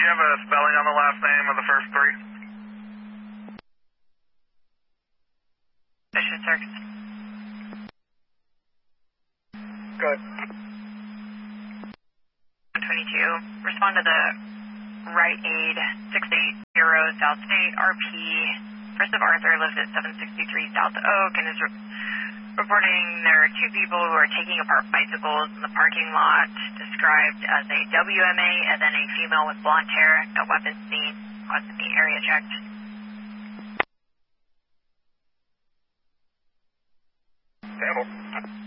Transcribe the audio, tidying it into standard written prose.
you have a spelling on the last name of the first three? Vicious Circus. Good. 122. Respond to the right aid 680 South State RP. First of Arthur lives at 763 South Oak and is reporting there are two people who are taking apart bicycles in the parking lot, described as a WMA and then a female with blonde hair. No weapons seen. Requested the area checked. Sample.